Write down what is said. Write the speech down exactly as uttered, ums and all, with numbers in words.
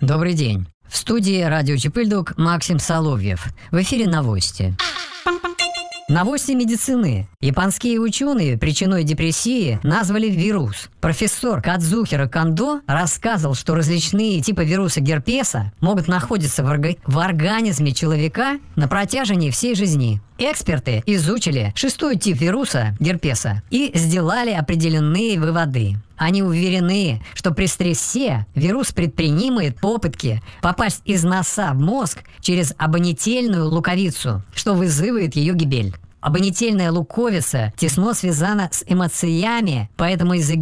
Добрый день. В студии радио Чепыльдук Максим Соловьев. В эфире новости. Новости медицины. Японские ученые причиной депрессии назвали вирус. Профессор Кадзухиро Кондо рассказывал, что различные типы вируса герпеса могут находиться в, орга... в организме человека на протяжении всей жизни. Эксперты изучили шестой тип вируса герпеса и сделали определенные выводы. Они уверены, что при стрессе вирус предпринимает попытки попасть из носа в мозг через обонятельную луковицу, что вызывает ее гибель. Обонятельная луковица тесно связана с эмоциями, поэтому из-за